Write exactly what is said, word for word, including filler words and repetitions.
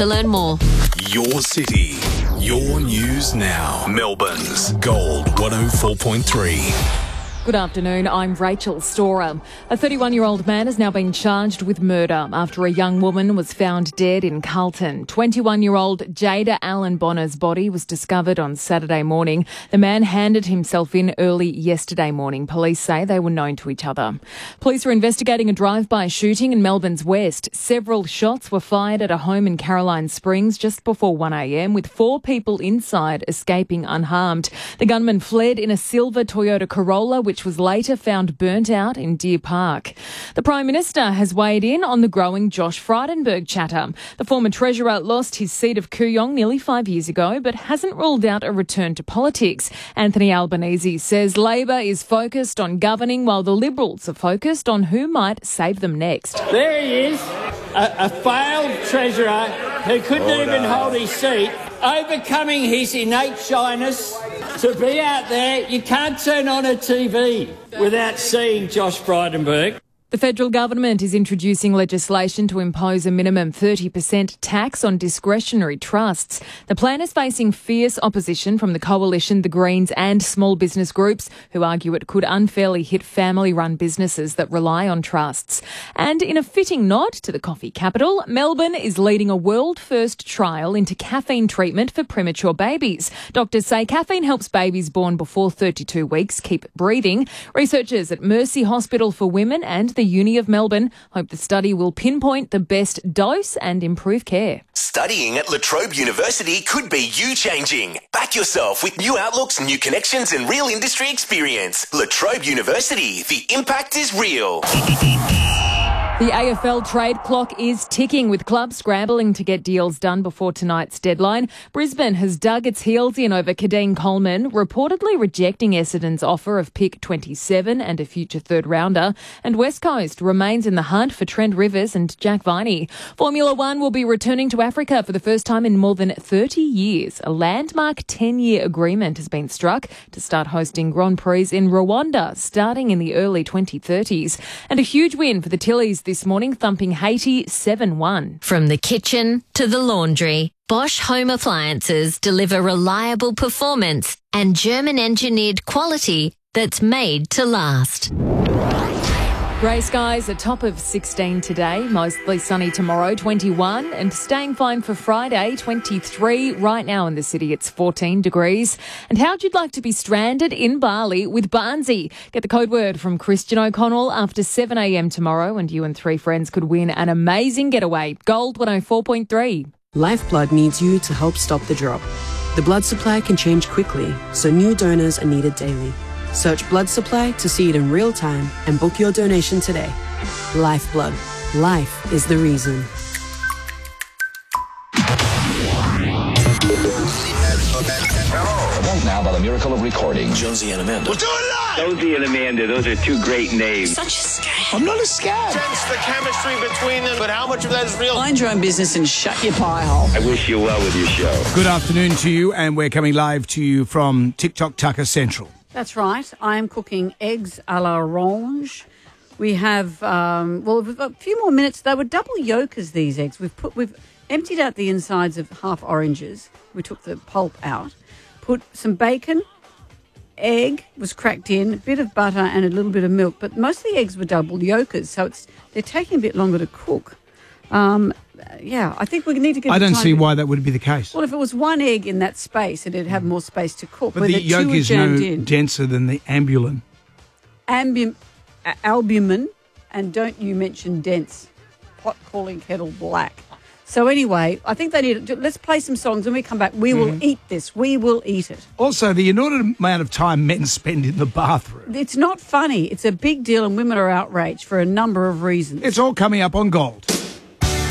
to learn more. Your city, your news now. Melbourne's Gold one oh four point three. Good afternoon, I'm Rachel Storer. A thirty-one-year-old man has now been charged with murder after a young woman was found dead in Carlton. twenty-one-year-old Jada Allen Bonner's body was discovered on Saturday morning. The man handed himself in early yesterday morning. Police say they were known to each other. Police are investigating a drive-by shooting in Melbourne's west. Several shots were fired at a home in Caroline Springs just before one a m, with four people inside escaping unharmed. The gunman fled in a silver Toyota Corolla, which which was later found burnt out in Deer Park. The Prime Minister has weighed in on the growing Josh Frydenberg chatter. The former Treasurer lost his seat of Kooyong nearly five years ago, but hasn't ruled out a return to politics. Anthony Albanese says Labor is focused on governing while the Liberals are focused on who might save them next. There he is, a, a failed Treasurer who couldn't hold even on. hold his seat, overcoming his innate shyness to be out there. You can't turn on a T V without seeing Josh Frydenberg. The federal government is introducing legislation to impose a minimum thirty percent tax on discretionary trusts. The plan is facing fierce opposition from the Coalition, the Greens and small business groups who argue it could unfairly hit family-run businesses that rely on trusts. And in a fitting nod to the coffee capital, Melbourne is leading a world-first trial into caffeine treatment for premature babies. Doctors say caffeine helps babies born before thirty-two weeks keep breathing. Researchers at Mercy Hospital for Women and the The Uni of Melbourne hope the study will pinpoint the best dose and improve care. Studying at La Trobe University could be you-changing. Back yourself with new outlooks, new connections and real industry experience. La Trobe University, the impact is real. The A F L trade clock is ticking, with clubs scrambling to get deals done before tonight's deadline. Brisbane has dug its heels in over Kadeen Coleman, reportedly rejecting Essendon's offer of pick twenty-seven and a future third rounder. And West Coast remains in the hunt for Trent Rivers and Jack Viney. Formula One will be returning to Africa for the first time in more than thirty years. A landmark ten-year agreement has been struck to start hosting Grand Prix in Rwanda, starting in the early twenty thirties. And a huge win for the Tillies this morning, thumping Haiti seven one. From the kitchen to the laundry, Bosch Home Appliances deliver reliable performance and German-engineered quality that's made to last. Grey skies, a top of sixteen today, mostly sunny tomorrow, twenty-one, and staying fine for Friday, twenty-three. Right now in the city, it's fourteen degrees. And how'd you like to be stranded in Bali with Barnsey? Get the code word from Christian O'Connell after seven a m tomorrow, and you and three friends could win an amazing getaway. Gold one oh four point three. Lifeblood needs you to help stop the drop. The blood supply can change quickly, so new donors are needed daily. Search blood supply to see it in real time and book your donation today. Lifeblood. Life is the reason. Right now, by the miracle of recording, Jonesy and Amanda. We'll do it live! Jonesy and Amanda, those are two great names. Such a scam. I'm not a scab. Sense the chemistry between them, but how much of that is real? Mind your own business and shut your pie hole. I wish you well with your show. Good afternoon to you, and we're coming live to you from TikTok Tucker Central. That's right. I am cooking eggs a l'orange. We have, um, well, we've got a few more minutes. They were double yolkers, these eggs. We've put, we've emptied out the insides of half oranges. We took the pulp out. Put some bacon, egg was cracked in, a bit of butter and a little bit of milk. But most of the eggs were double yolkers, so it's they're taking a bit longer to cook. Um, yeah, I think we need to get. I don't see to, why that would be the case. Well, if it was one egg in that space, it'd have more space to cook. But the yolk is no in. denser than the ambulin. Ambum, uh, albumin, and don't you mention dense. Pot calling kettle black. So anyway, I think they need to, let's play some songs. When we come back, we will mm. eat this. We will eat it. Also, the inordinate amount of time men spend in the bathroom. It's not funny. It's a big deal and women are outraged for a number of reasons. It's all coming up on Gold.